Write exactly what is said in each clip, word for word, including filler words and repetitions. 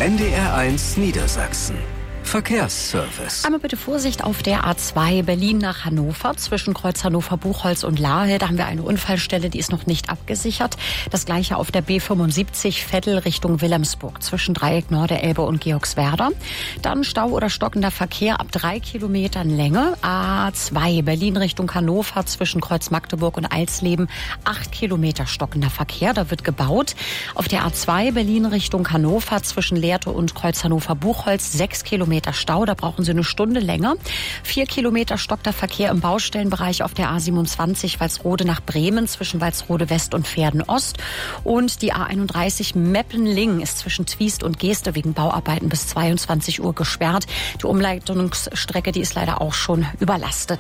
N D R eins Niedersachsen. Verkehrsservice. Einmal bitte Vorsicht auf der A zwei Berlin nach Hannover zwischen Kreuz Hannover-Buchholz und Lahe. Da haben wir eine Unfallstelle, die ist noch nicht abgesichert. Das gleiche auf der B fünfundsiebzig Vettel Richtung Wilhelmsburg zwischen Dreieck Norderelbe und Georgswerder. Dann Stau oder stockender Verkehr ab drei Kilometern Länge. A zwei Berlin Richtung Hannover zwischen Kreuz Magdeburg und Alsleben acht Kilometer stockender Verkehr. Da wird gebaut. Auf der A zwei Berlin Richtung Hannover zwischen Lehrte und Kreuz Hannover-Buchholz sechs Kilometer Stau, da brauchen Sie eine Stunde länger. Vier Kilometer stockter Verkehr im Baustellenbereich auf der A siebenundzwanzig Walsrode nach Bremen zwischen Walsrode West und Verden Ost. Und die A einunddreißig Meppen-Lingen ist zwischen Twiest und Geeste wegen Bauarbeiten bis zweiundzwanzig Uhr gesperrt. Die Umleitungsstrecke, die ist leider auch schon überlastet.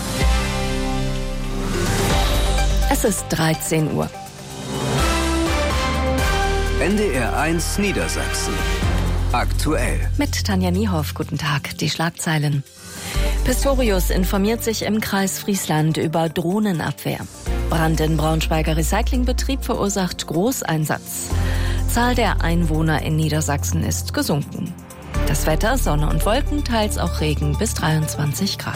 Es ist dreizehn Uhr. N D R eins Niedersachsen. Aktuell. Mit Tanja Niehoff, guten Tag, die Schlagzeilen. Pistorius informiert sich im Kreis Friesland über Drohnenabwehr. Brand in Braunschweiger Recyclingbetrieb verursacht Großeinsatz. Zahl der Einwohner in Niedersachsen ist gesunken. Das Wetter, Sonne und Wolken, teils auch Regen bis dreiundzwanzig Grad.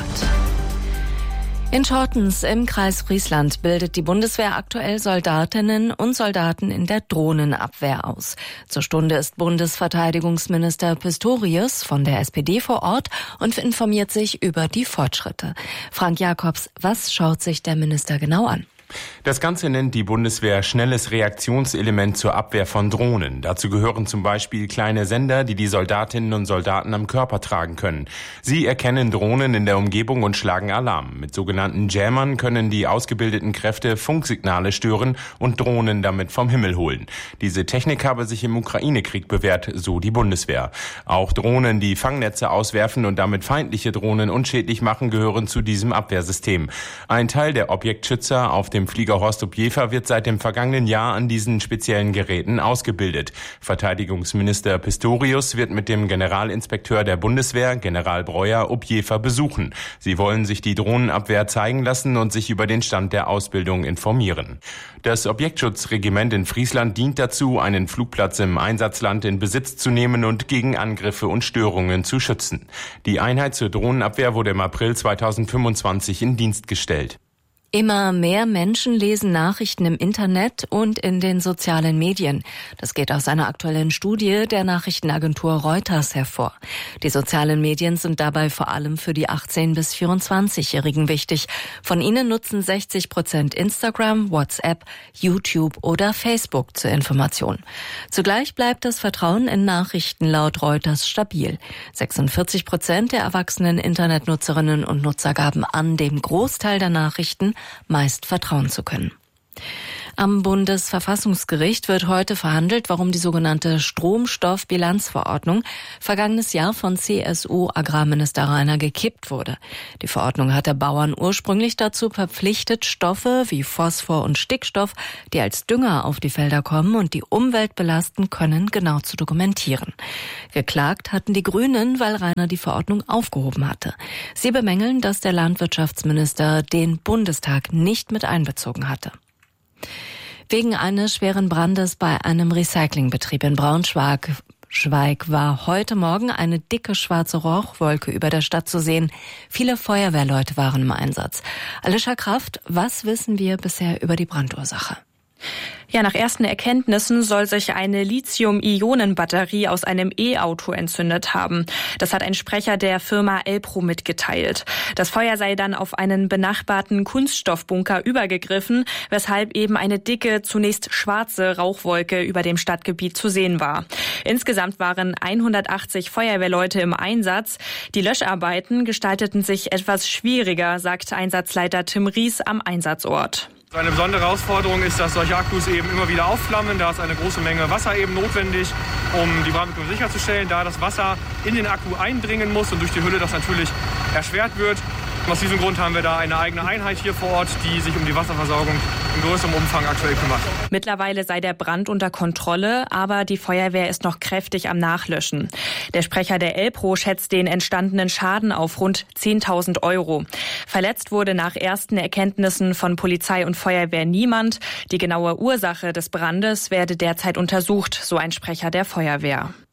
In Schortens im Kreis Friesland bildet die Bundeswehr aktuell Soldatinnen und Soldaten in der Drohnenabwehr aus. Zur Stunde ist Bundesverteidigungsminister Pistorius von der S P D vor Ort und informiert sich über die Fortschritte. Frank Jakobs, was schaut sich der Minister genau an? Das Ganze nennt die Bundeswehr schnelles Reaktionselement zur Abwehr von Drohnen. Dazu gehören zum Beispiel kleine Sender, die die Soldatinnen und Soldaten am Körper tragen können. Sie erkennen Drohnen in der Umgebung und schlagen Alarm. Mit sogenannten Jammern können die ausgebildeten Kräfte Funksignale stören und Drohnen damit vom Himmel holen. Diese Technik habe sich im Ukraine-Krieg bewährt, so die Bundeswehr. Auch Drohnen, die Fangnetze auswerfen und damit feindliche Drohnen unschädlich machen, gehören zu diesem Abwehrsystem. Ein Teil der Objektschützer auf dem Flieger Horst Opjefer wird seit dem vergangenen Jahr an diesen speziellen Geräten ausgebildet. Verteidigungsminister Pistorius wird mit dem Generalinspekteur der Bundeswehr, General Breuer, Opjefer besuchen. Sie wollen sich die Drohnenabwehr zeigen lassen und sich über den Stand der Ausbildung informieren. Das Objektschutzregiment in Friesland dient dazu, einen Flugplatz im Einsatzland in Besitz zu nehmen und gegen Angriffe und Störungen zu schützen. Die Einheit zur Drohnenabwehr wurde im April zweitausendfünfundzwanzig in Dienst gestellt. Immer mehr Menschen lesen Nachrichten im Internet und in den sozialen Medien. Das geht aus einer aktuellen Studie der Nachrichtenagentur Reuters hervor. Die sozialen Medien sind dabei vor allem für die achtzehn- bis vierundzwanzigjährigen wichtig. Von ihnen nutzen sechzig Prozent Instagram, WhatsApp, YouTube oder Facebook zur Information. Zugleich bleibt das Vertrauen in Nachrichten laut Reuters stabil. sechsundvierzig Prozent der erwachsenen Internetnutzerinnen und Nutzer gaben an, dem Großteil der Nachrichten meist vertrauen zu können. Am Bundesverfassungsgericht wird heute verhandelt, warum die sogenannte Stromstoffbilanzverordnung vergangenes Jahr von C S U-Agrarminister Rainer gekippt wurde. Die Verordnung hatte Bauern ursprünglich dazu verpflichtet, Stoffe wie Phosphor und Stickstoff, die als Dünger auf die Felder kommen und die Umwelt belasten können, genau zu dokumentieren. Geklagt hatten die Grünen, weil Rainer die Verordnung aufgehoben hatte. Sie bemängeln, dass der Landwirtschaftsminister den Bundestag nicht mit einbezogen hatte. Wegen eines schweren Brandes bei einem Recyclingbetrieb in Braunschweig Schweig war heute Morgen eine dicke schwarze Rauchwolke über der Stadt zu sehen. Viele Feuerwehrleute waren im Einsatz. Alicia Kraft, was wissen wir bisher über die Brandursache? Ja, nach ersten Erkenntnissen soll sich eine Lithium-Ionen-Batterie aus einem E-Auto entzündet haben. Das hat ein Sprecher der Firma Elpro mitgeteilt. Das Feuer sei dann auf einen benachbarten Kunststoffbunker übergegriffen, weshalb eben eine dicke, zunächst schwarze Rauchwolke über dem Stadtgebiet zu sehen war. Insgesamt waren hundertachtzig Feuerwehrleute im Einsatz. Die Löscharbeiten gestalteten sich etwas schwieriger, sagt Einsatzleiter Tim Ries am Einsatzort. Eine besondere Herausforderung ist, dass solche Akkus eben immer wieder aufflammen. Da ist eine große Menge Wasser eben notwendig, um die Brandbekämpfung sicherzustellen. Da das Wasser in den Akku eindringen muss und durch die Hülle das natürlich erschwert wird. Aus diesem Grund haben wir da eine eigene Einheit hier vor Ort, die sich um die Wasserversorgung in größerem Umfang aktuell kümmert. Mittlerweile sei der Brand unter Kontrolle, aber die Feuerwehr ist noch kräftig am Nachlöschen. Der Sprecher der Elpro schätzt den entstandenen Schaden auf rund zehntausend Euro. Verletzt wurde nach ersten Erkenntnissen von Polizei und Feuerwehr niemand. Die genaue Ursache des Brandes werde derzeit untersucht, so ein Sprecher der Feuerwehr.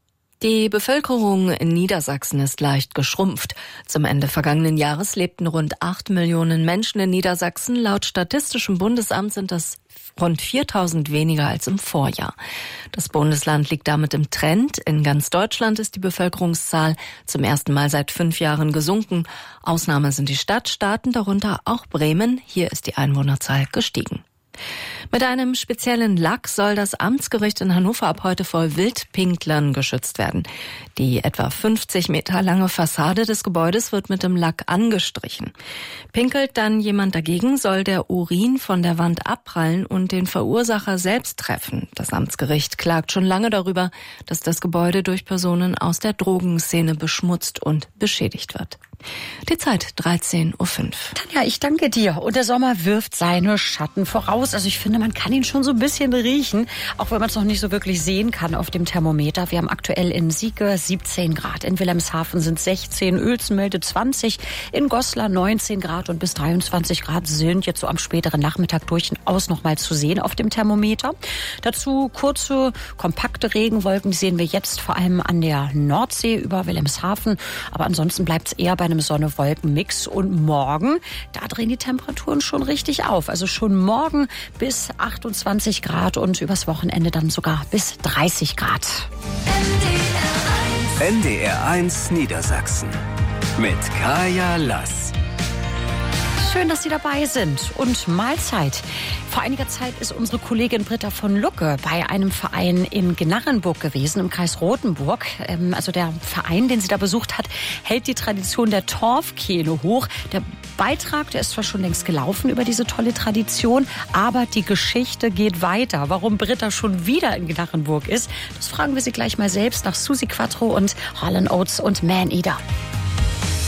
Die Bevölkerung in Niedersachsen ist leicht geschrumpft. Zum Ende vergangenen Jahres lebten rund acht Millionen Menschen in Niedersachsen. Laut Statistischem Bundesamt sind das rund viertausend weniger als im Vorjahr. Das Bundesland liegt damit im Trend. In ganz Deutschland ist die Bevölkerungszahl zum ersten Mal seit fünf Jahren gesunken. Ausnahme sind die Stadtstaaten, darunter auch Bremen. Hier ist die Einwohnerzahl gestiegen. Mit einem speziellen Lack soll das Amtsgericht in Hannover ab heute vor Wildpinklern geschützt werden. Die etwa fünfzig Meter lange Fassade des Gebäudes wird mit dem Lack angestrichen. Pinkelt dann jemand dagegen, soll der Urin von der Wand abprallen und den Verursacher selbst treffen. Das Amtsgericht klagt schon lange darüber, dass das Gebäude durch Personen aus der Drogenszene beschmutzt und beschädigt wird. Die Zeit dreizehn Uhr fünf. Tanja, ich danke dir. Und der Sommer wirft seine Schatten voraus. Also ich finde, man kann ihn schon so ein bisschen riechen, auch wenn man es noch nicht so wirklich sehen kann auf dem Thermometer. Wir haben aktuell in Sieke siebzehn Grad, in Wilhelmshaven sind sechzehn, Uelzen meldet zwanzig, in Goslar neunzehn Grad und bis dreiundzwanzig Grad sind jetzt so am späteren Nachmittag durchaus noch mal zu sehen auf dem Thermometer. Dazu kurze, kompakte Regenwolken, die sehen wir jetzt vor allem an der Nordsee über Wilhelmshaven. Aber ansonsten bleibt es eher bei einem Sonne-Wolken-Mix. Und morgen, da drehen die Temperaturen schon richtig auf. Also schon morgen bis achtundzwanzig Grad und übers Wochenende dann sogar bis dreißig Grad. N D R eins Niedersachsen mit Kaya Lass. Schön, dass Sie dabei sind. Und Mahlzeit. Vor einiger Zeit ist unsere Kollegin Britta von Lucke bei einem Verein in Gnarrenburg gewesen, im Kreis Rothenburg. Also der Verein, den sie da besucht hat, hält die Tradition der Torfkehle hoch. Der Beitrag, der ist zwar schon längst gelaufen über diese tolle Tradition, aber die Geschichte geht weiter. Warum Britta schon wieder in Gnarrenburg ist, das fragen wir sie gleich mal selbst nach Susi Quattro und Hall and Oates und Man Eater.